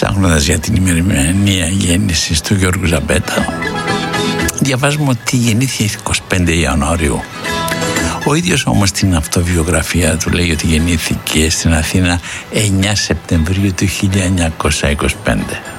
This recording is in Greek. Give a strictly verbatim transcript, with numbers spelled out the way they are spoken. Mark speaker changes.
Speaker 1: Ψάχνοντας για την ημερομηνία γέννησης του Γιώργου Ζαμπέτα, διαβάζουμε ότι γεννήθηκε είκοσι πέντε Ιανουαρίου. Ο ίδιος όμως στην αυτοβιογραφία του λέει ότι γεννήθηκε στην Αθήνα εννιά Σεπτεμβρίου του χίλια εννιακόσια είκοσι πέντε.